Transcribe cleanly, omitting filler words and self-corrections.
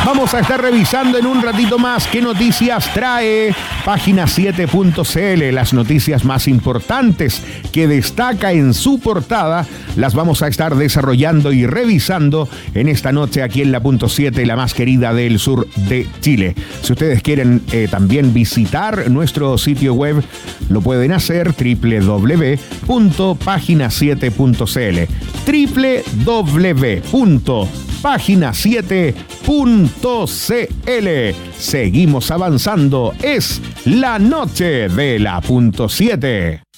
Vamos a estar revisando en un ratito más qué noticias trae Página7.cl. Las noticias más importantes que destaca en su portada las vamos a estar desarrollando y revisando en esta noche aquí en la Punto 7, la más querida del sur de Chile. Si ustedes quieren también visitar nuestro sitio web, lo pueden hacer www.página7.cl www.página7.cl. Seguimos avanzando, es la noche de la Punto 7.